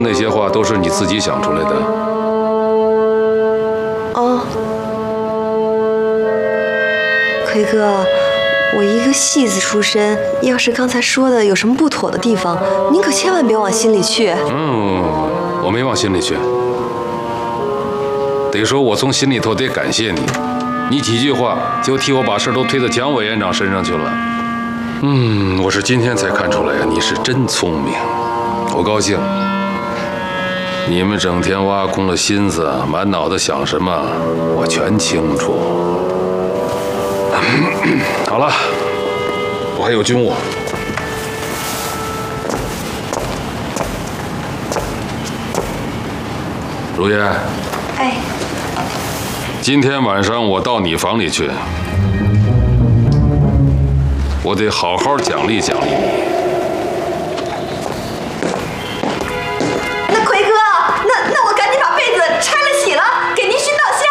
那些话都是你自己想出来的。 哦，奎哥，我一个戏子出身，要是刚才说的有什么不妥的地方，您可千万别往心里去。 我没往心里去。得说，我从心里头得感谢你，你几句话就替我把事都推到蒋委员长身上去了。我是今天才看出来呀，你是真聪明，我高兴。你们整天挖空了心思，满脑子想什么，我全清楚。好了，我还有军务。如烟， 哎， 今天晚上我到你房里去，我得好好奖励奖励你。 那奎哥，那我赶紧把被子拆了洗了，给您熏道香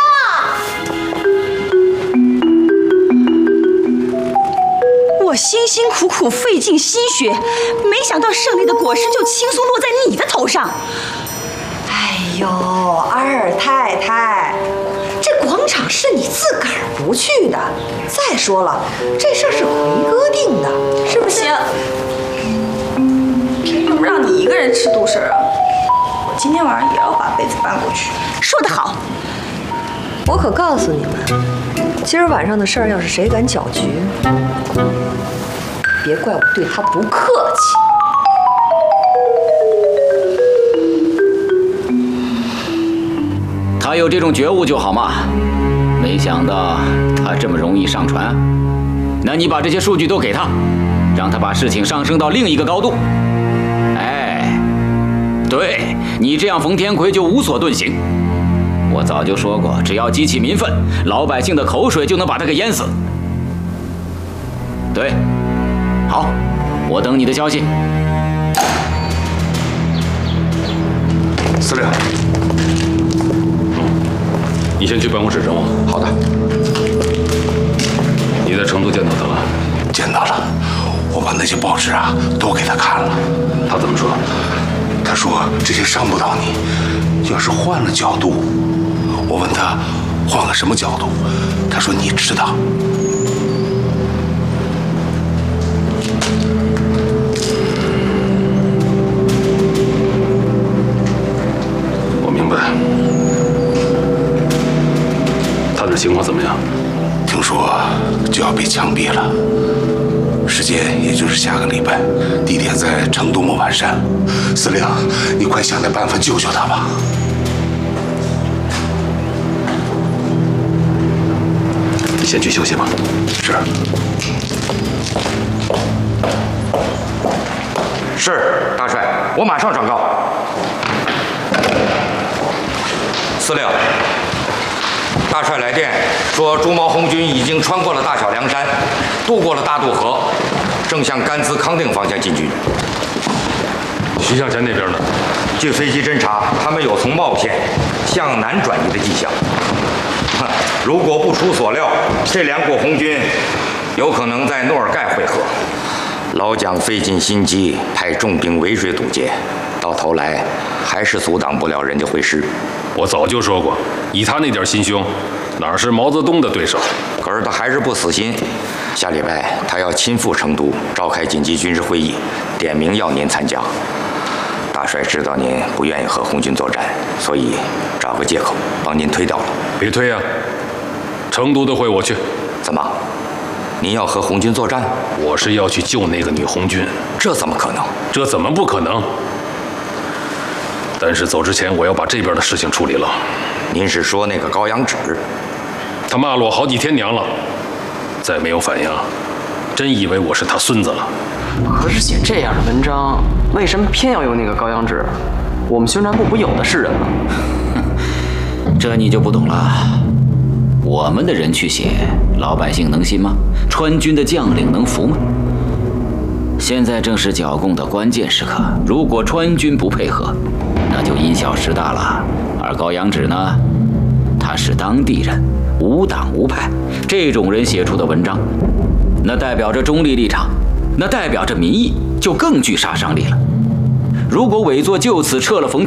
啊！ 我辛辛苦苦费尽心血，没想到胜利的果实就轻松落在你的头上。 哎呦，二太太，这广场是你自个儿不去的。再说了，这事儿是奎哥定的，是不是？ 凭什么让你一个人吃独食啊？我今天晚上也要把被子搬过去。 说得好， 我可告诉你们，今儿晚上的事儿，要是谁敢搅局，别怪我对他不客气。 他有这种觉悟就好嘛，没想到他这么容易上船。那你把这些数据都给他，让他把事情上升到另一个高度。哎，对，你这样冯天奎就无所遁形。我早就说过，只要激起民愤，老百姓的口水就能把他给淹死。对，好，我等你的消息。 司令，你先去办公室整我。 好的。 你在成都见到他了？ 见到了，我把那些报纸啊都给他看了。 他怎么说？ 他说这些伤不到你，要是换了角度。我问他换个什么角度，他说你知道。 我明白。他的情况怎么样？ 听说就要被枪毙了，时间也就是下个礼拜，地点在成都莫盘山。司令，你快想点办法救救他吧。 你先去休息吧。 是。 是，大帅，我马上转告。司令，大帅来电说，朱毛红军已经穿过了大小凉山，渡过了大渡河，正向甘孜康定方向进军。 徐向前那边呢？ 据飞机侦察，他们有从茂县向南转移的迹象。如果不出所料，这两股红军有可能在诺尔盖会合。老蒋费尽心机派重兵围追堵截，到头来还是阻挡不了人家会师。 我早就说过，以他那点心胸，哪是毛泽东的对手？ 可是他还是不死心。下礼拜他要亲赴成都召开紧急军事会议，点名要您参加。大帅知道您不愿意和红军作战，所以找个借口帮您推掉了。 别推呀！成都的会我去。 怎么？您要和红军作战？ 我是要去救那个女红军。 这怎么可能？ 这怎么不可能？但是走之前，我要把这边的事情处理了。 您是说那个高阳芷？ 他骂了我好几天娘了，再没有反应，真以为我是他孙子了。 可是写这样的文章，为什么偏要用那个高阳芷？我们宣传部不有的是人吗？ 这你就不懂了。我们的人去写，老百姓能信吗？川军的将领能服吗？现在正是剿共的关键时刻，如果川军不配合，那就因小失大了。而高阳芷呢，他是当地人，无党无派，这种人写出的文章，那代表着中立立场，那代表着民意，就更具杀伤力了。如果委座就此撤了冯